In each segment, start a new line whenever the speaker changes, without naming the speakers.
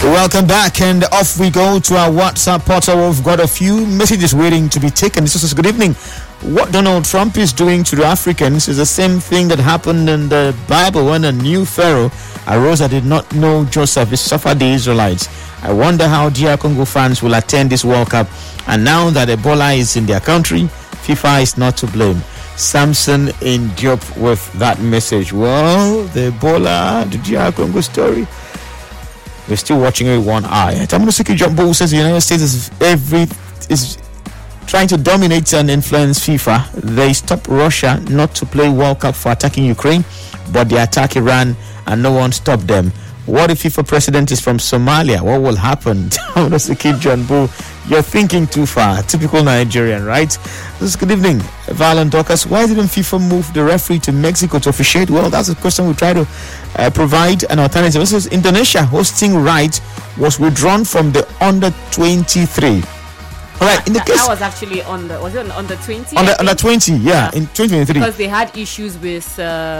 Welcome back, and off we go to our WhatsApp portal. We've got a few messages waiting to be taken. This is good evening. What Donald Trump is doing to the Africans is the same thing that happened in the Bible when a new Pharaoh arose that did not know Joseph. He suffered the Israelites. I wonder how DR Congo fans will attend this World Cup. And now that Ebola is in their country, FIFA is not to blame. Samson in Diop with that message. Well, the Ebola, the DR Congo story, we're still watching it with one eye. Tamunosiki Jumbo says the United States is trying to dominate and influence FIFA. They stopped Russia not to play World Cup for attacking Ukraine, but they attack Iran and no one stopped them. What if FIFA president is from Somalia? What will happen? Tamunosiki Jumbo, you're thinking too far. Typical Nigerian, right? This is good evening, Valon Dorcas. Why didn't FIFA move the referee to Mexico to officiate? Well, that's a question we try to provide an alternative. This is Indonesia hosting right was withdrawn from the under 23. All right, in the case
that was actually was it on under 20?
Under 20, yeah, in 2023.
Because they had issues with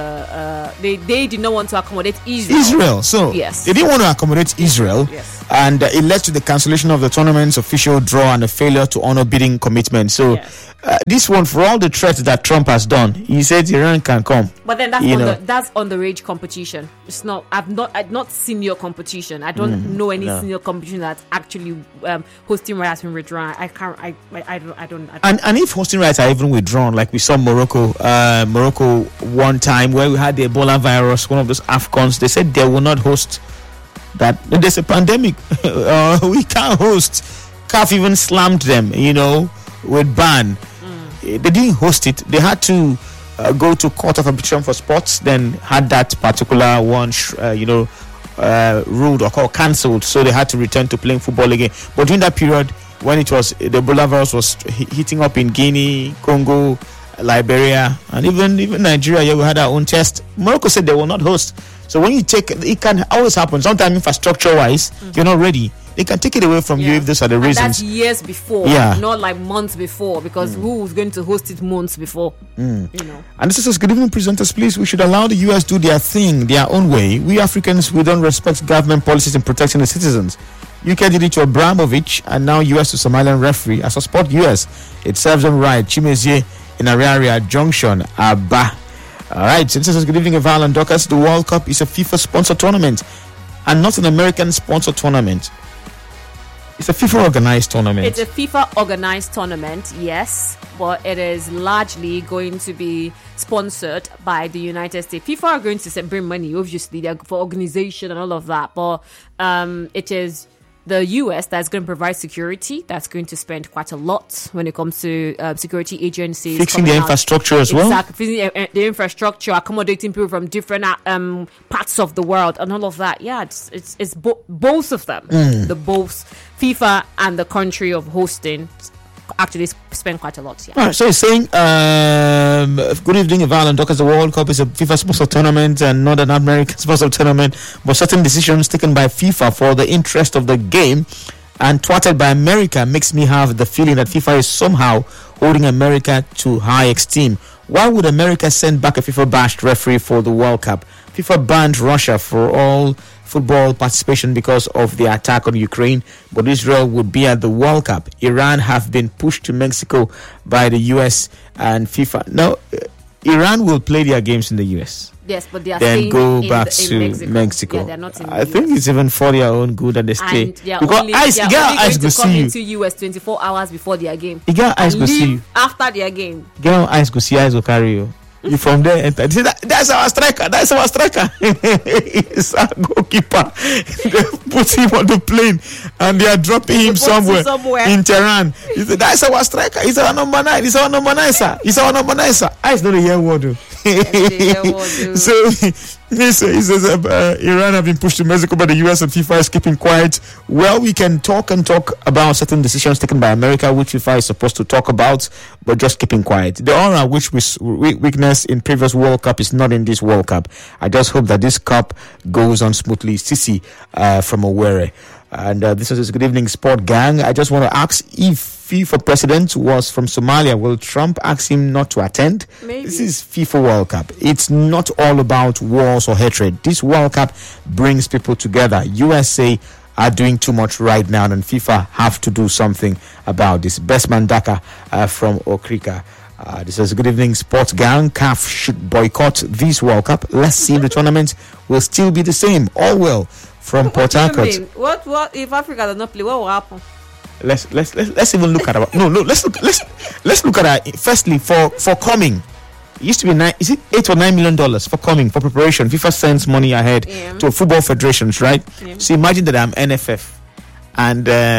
they did not want to accommodate Israel.
So
yes,
they didn't want to accommodate Israel.
Yes.
And it led to the cancellation of the tournament's official draw and a failure to honor bidding commitment. So this one, for all the threats that Trump has done, he said Iran can come.
But then that's underage competition. It's not. I've not senior competition. I don't know any senior competition that's actually hosting rights has been withdrawn. I don't.
And if hosting rights are even withdrawn, like we saw Morocco one time where we had the Ebola virus, one of those AFCONs, they said they will not host that. There's a pandemic. We can't host. CAF even slammed them, with ban. They didn't host it. They had to go to Court of Arbitration for Sports, then had that particular one, ruled or called cancelled. So they had to return to playing football again. But during that period, when it was the Ebola virus was hitting up in Guinea, Congo, Liberia, and even Nigeria, we had our own test. Morocco said they will not host. So when you take it, can always happen. Sometimes infrastructure-wise, you're not ready. They can take it away from you if those are the reasons.
That's years before, not like months before, because who was going to host it months before?
And this is good evening, presenters. Please, we should allow the US do their thing, their own way. We Africans, we don't respect government policies in protecting the citizens. UK did it to Abramovich, and now US to Somalian referee. I support US. It serves them right. Chimezie in Ariaria Junction, Abba. All right, since this is good evening, Eval and Dorcas. The World Cup is a FIFA-sponsored tournament and not an American-sponsored tournament. It's a FIFA-organized tournament.
It's a FIFA-organized tournament, yes, but it is largely going to be sponsored by the United States. FIFA are going to bring money, obviously, for organization and all of that, but it is the US that's going to provide security, that's going to spend quite a lot when it comes to security agencies.
Fixing the infrastructure as well.
Exactly, fixing the infrastructure, accommodating people from different parts of the world and all of that. Yeah, it's both of them. The both FIFA and the country of hosting actually spend quite a lot. Yeah.
All right, so you're saying, good evening, Eval and Dorcas. The World Cup is a FIFA-sponsored tournament and not an American-sponsored tournament, but certain decisions taken by FIFA for the interest of the game and thwarted by America makes me have the feeling that FIFA is somehow holding America to high esteem. Why would America send back a FIFA-bashed referee for the World Cup? FIFA banned Russia for all football participation because of the attack on Ukraine, but Israel would be at the World Cup. Iran have been pushed to Mexico by the US and FIFA. Now, Iran will play their games in the US.
Yes, but they are
then go back to Mexico.
Yeah, they're not in the
I think it's even for their own good that they stay.
And they are only going to come into US 24 hours before their game.
You get eyes go see you.
After their game.
Get eyes go see, eyes will carry you. You from there enter. That's our striker. That's our striker. It's our goalkeeper. They put him on the plane and they are dropping him somewhere in Tehran. He said, that's our striker. He's our number 9. He's our number 9, sir. He's our number 9, sir. It's not a year word. So he says Iran have been pushed to Mexico by the US and FIFA is keeping quiet. Well, we can talk about certain decisions taken by America, which FIFA is supposed to talk about, but just keeping quiet. The aura which we witnessed in previous World Cup is not in this World Cup. I just hope that this cup goes on smoothly. Sisi from Owerri. And this is Good Evening Sport Gang. I just want to ask, if FIFA president was from Somalia, will Trump ask him not to attend?
Maybe.
This is FIFA World Cup. It's not all about wars or hatred. This World Cup brings people together. USA are doing too much right now, and FIFA have to do something about this. Best Mandaka from Okrika. This is good evening, sports gang. CAF should boycott this World Cup. Let's see if the tournament will still be the same. All well from Port Harcourt.
What if Africa does not play? What will happen?
Let's even look at our let's look at our firstly for coming. It used to be $8 or $9 million for coming for preparation. FIFA sends money ahead to football federations, right? So imagine that I'm NFF and